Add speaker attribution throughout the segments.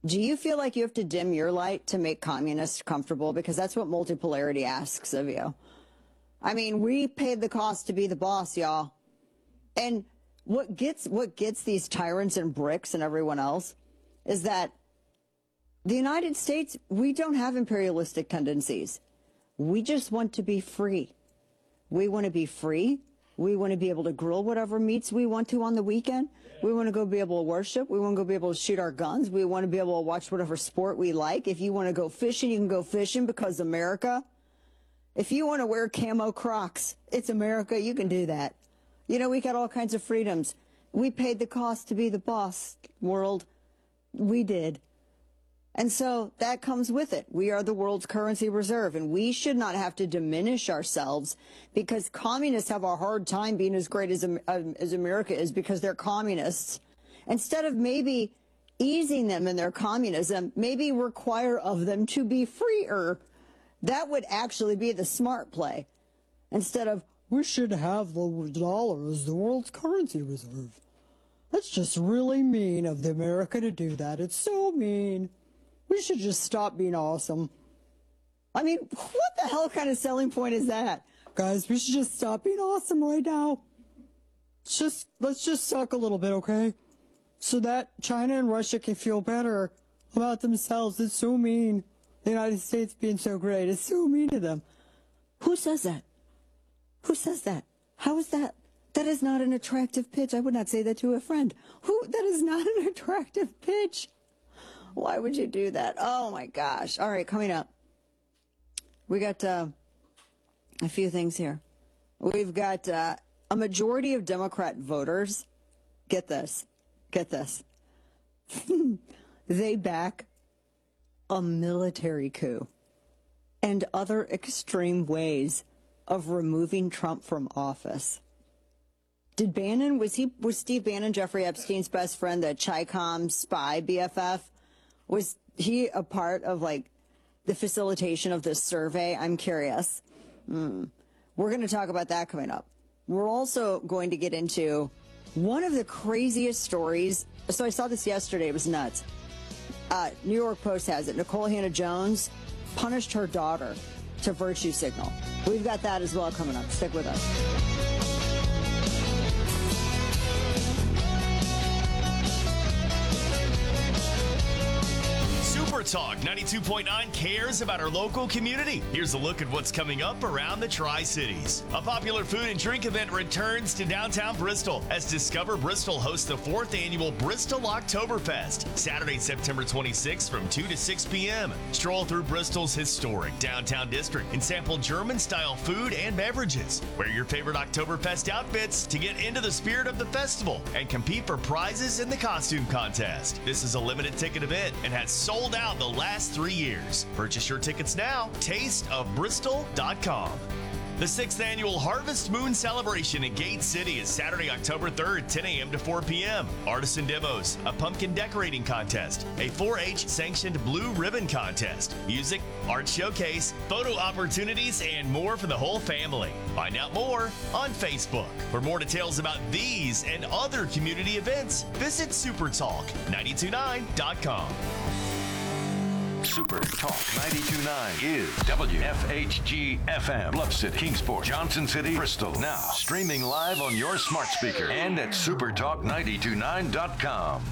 Speaker 1: Do you feel like you have to dim your light to make communists comfortable? Because that's what multipolarity asks of you. I mean, we paid the cost to be the boss, y'all. And what gets these tyrants and BRICS and everyone else is that the United States, we don't have imperialistic tendencies. We just want to be free. We want to be free. We want to be able to grill whatever meats we want to on the weekend. We want to go be able to worship. We want to go be able to shoot our guns. We want to be able to watch whatever sport we like. If you want to go fishing, you can go fishing because America. If you want to wear camo Crocs, it's America. You can do that. You know, we got all kinds of freedoms. We paid the cost to be the boss, world. We did. And so that comes with it. We are the world's currency reserve, and we should not have to diminish ourselves because communists have a hard time being as great as America is because they're communists. Instead of maybe easing them in their communism, maybe require of them to be freer. That would actually be the smart play. Instead of, we should have the dollar as the world's currency reserve. That's just really mean of the America to do that. It's so mean. We should just stop being awesome. I mean, what the hell kind of selling point is that? Guys, we should just stop being awesome right now. Let's just suck a little bit, okay? So that China and Russia can feel better about themselves. It's so mean. The United States being so great. It's so mean to them. Who says that? Who says that? How is that? That is not an attractive pitch. I would not say that to a friend. That is not an attractive pitch. Why would you do that? Oh, my gosh. All right, coming up. We got a few things here. We've got a majority of Democrat voters. Get this. They back a military coup and other extreme ways of removing Trump from office. Did Bannon, was Steve Bannon Jeffrey Epstein's best friend, the Chi-Com spy BFF? Was he a part of, like, the facilitation of this survey? I'm curious. We're going to talk about that coming up. We're also going to get into one of the craziest stories. So I saw this yesterday. It was nuts. New York Post has it. Nicole Hannah-Jones punished her daughter to virtue signal. We've got that as well coming up. Stick with us.
Speaker 2: Super Talk 92.9 cares about our local community. Here's a look at what's coming up around the Tri-Cities. A popular food and drink event returns to downtown Bristol as Discover Bristol hosts the 4th annual Bristol Oktoberfest, Saturday, September 26th from 2 to 6 p.m. Stroll through Bristol's historic downtown district and sample German-style food and beverages. Wear your favorite Oktoberfest outfits to get into the spirit of the festival and compete for prizes in the costume contest. This is a limited ticket event and has sold out the last 3 years. Purchase your tickets now. Tasteofbristol.com. The 6th annual Harvest Moon Celebration in Gate City is Saturday, October 3rd, 10 a.m. to 4 p.m. Artisan demos, a pumpkin decorating contest, a 4-H sanctioned blue ribbon contest, music, art showcase, photo opportunities, and more for the whole family. Find out more on Facebook. For more details about these and other community events, visit supertalk929.com.
Speaker 3: Super Talk 92.9 is WFHG FM, Bluff City, Kingsport, Johnson City, Bristol. Now streaming live on your smart speaker and at supertalk929.com.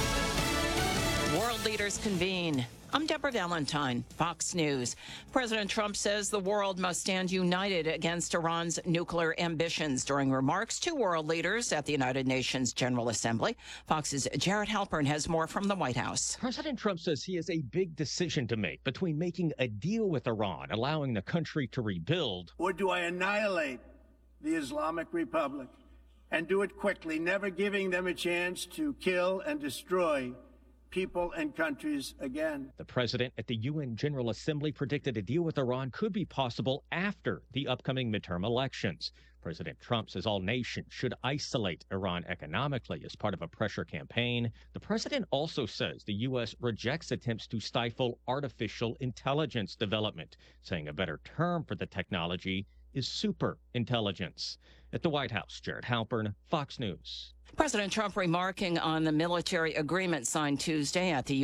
Speaker 4: World leaders convene. I'm Deborah Valentine, Fox News. President Trump says the world must stand united against Iran's nuclear ambitions during remarks to world leaders at the United Nations General Assembly. Fox's Jared Halpern has more from the White House.
Speaker 5: President Trump says he has a big decision to make between making a deal with Iran, allowing the country to rebuild,
Speaker 6: or do I annihilate the Islamic Republic and do it quickly, never giving them a chance to kill and destroy people and countries again.
Speaker 5: The president at the UN General Assembly predicted a deal with Iran could be possible after the upcoming midterm elections. President Trump says all nations should isolate Iran economically as part of a pressure campaign. The president also says the U.S. rejects attempts to stifle artificial intelligence development, saying a better term for the technology is super intelligence. At the White House, Jared Halpern, Fox News.
Speaker 4: President Trump remarking on the military agreement signed Tuesday at the